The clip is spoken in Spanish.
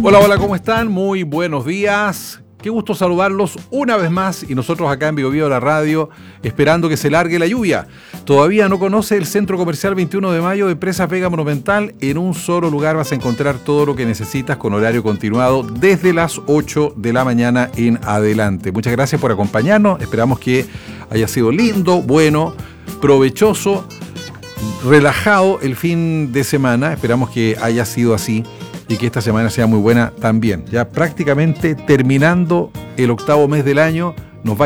Hola, hola, ¿cómo están? Muy buenos días. Qué gusto saludarlos una vez más y nosotros acá en Biobío de la Radio esperando que se largue la lluvia. Todavía no conoce el Centro Comercial 21 de Mayo de Presas Vega Monumental. En un solo lugar vas a encontrar todo lo que necesitas con horario continuado desde las 8 de la mañana en adelante. Muchas gracias por acompañarnos. Esperamos que haya sido lindo, bueno, provechoso, relajado el fin de semana. Esperamos que haya sido así y que esta semana sea muy buena también. Ya prácticamente terminando el octavo mes del año, nos va